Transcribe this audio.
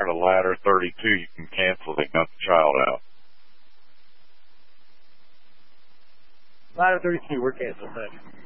to ladder 32, you can cancel. They got the child out. Ladder 32, we're canceled. Thanks.